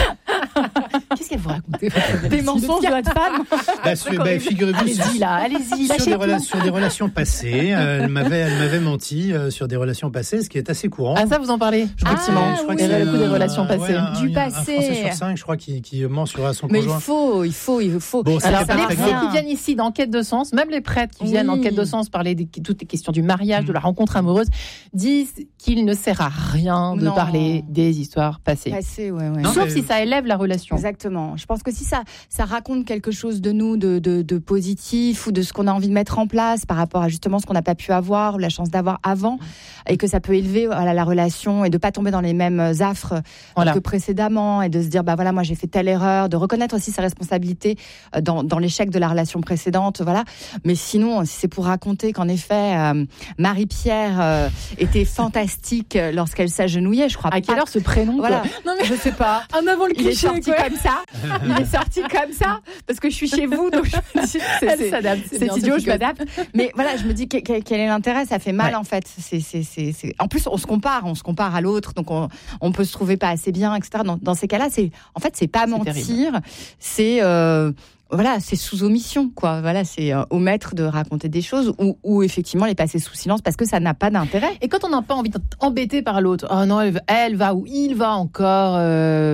Qu'est-ce qu'elle vous raconte Des mensonges de votre femme. Bah, su- bah, figurez-vous, sur, Allez-y là, allez-y, sur lâchez des, tout. relations, sur des relations passées, euh, elle m'avait, elle m'avait menti euh, sur des relations passées, ce qui est assez courant. Ah ça vous en parlez Je crois que c'est- Ah, je crois que oui. c'est le coup des un- relations ouais, passées. un, un, du un, passé. un Français sur cinq, je crois, qui, qui ment sur son Mais conjoint. il faut, il faut, il faut. Bon, Alors, pas les très psys grave. qui viennent ici dans Quête de sens, même les prêtres qui viennent Oui. en Quête de sens parler de toutes les questions du mariage, Mm. de la rencontre amoureuse, disent qu'il ne sert à rien de Non. parler des histoires passées. Passé, ouais, ouais. Non, Sauf mais- si ça élève la relation. Exactement. Je pense que si ça, ça raconte quelque chose de nous, de, de, de positif ou de ce qu'on a envie de mettre en place par rapport à justement ce qu'on n'a pas pu avoir ou la chance d'avoir avant, et que ça peut élever voilà, la relation et de pas tomber dans les mêmes affres Voilà. que précédemment et de se dire bah voilà moi j'ai fait telle erreur, de reconnaître aussi sa responsabilité euh, dans, dans l'échec de la relation précédente, voilà. Mais sinon si c'est pour raconter qu'en effet euh, Marie-Pierre euh, était fantastique lorsqu'elle s'agenouillait, je crois À quelle pas. heure ce prénom quoi Voilà. Non mais Je sais pas. en avant le Il est cliché, sorti quoi. comme ça. Il est sorti comme ça parce que je suis chez vous, donc je me dis, c'est, Elle c'est- s'adapte. c'est bien, idiot, c'est je m'adapte. Mais voilà, je me dis quel, quel- quel est l'intérêt. Ça fait mal Ouais. en fait. C'est, c'est, c'est, c'est... En plus, on se compare, on se compare à l'autre, donc on, on peut se trouver pas assez bien, et cetera. Dans, dans ces cas-là, c'est en fait c'est pas C'est mentir, terrible. c'est euh, voilà, c'est sous omission, quoi. Voilà, c'est euh, omettre de raconter des choses ou, ou effectivement les passer sous silence parce que ça n'a pas d'intérêt. Et quand on n'a pas envie d'être embêté par l'autre, oh non, elle, elle va ou il va encore, euh,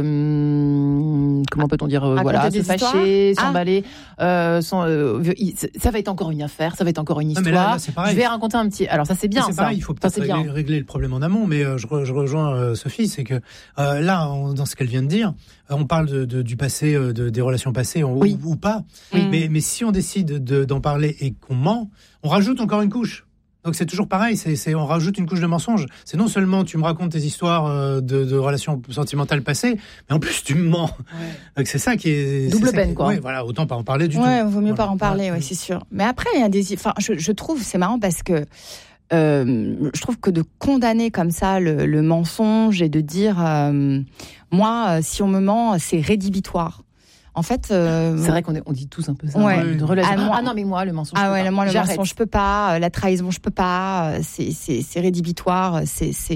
hum, comment peut-on dire, euh, Raconter voilà, des se fâcher, histoires. s'emballer, euh, sans, euh, il- ça va être encore une affaire, ça va être encore une Non, histoire. mais là, là, c'est pareil. Je vais raconter un petit. Alors ça c'est bien, c'est ça. pareil, il faut Ça, peut-être c'est bien. régler, régler le problème en amont, mais euh, je, re- je rejoins euh, Sophie, c'est que euh, là, on- dans ce qu'elle vient de dire, euh, on parle de, de- du passé, euh, de, des relations passées ou, Oui. ou pas, Oui. mais, mais si on décide de- d'en parler et qu'on ment, on rajoute encore une couche. Donc c'est toujours pareil, c'est, c'est, on rajoute une couche de mensonge. C'est non seulement tu me racontes tes histoires euh, de, de relations sentimentales passées, mais en plus tu me ments. Donc c'est ça qui est... Double c'est ça peine, qui- quoi. Ouais, voilà, autant pas en parler du Ouais, tout. vaut mieux Voilà. pas en parler, ouais, Ouais. c'est sûr. Mais après, il y a des, enfin, je, je trouve, c'est marrant parce que euh, je trouve que de condamner comme ça le, le mensonge et de dire, euh, moi, euh, si on me ment, c'est rédhibitoire. En fait, euh, C'est vrai qu'on est, on dit tous un peu ça. Ouais. hein, de relation. Ah, moi- Ah non mais moi le mensonge. ah je peux ouais, pas. moi le J'arrête. mensonge je peux pas, euh, la trahison je peux pas, euh, c'est c'est c'est rédhibitoire, c'est c'est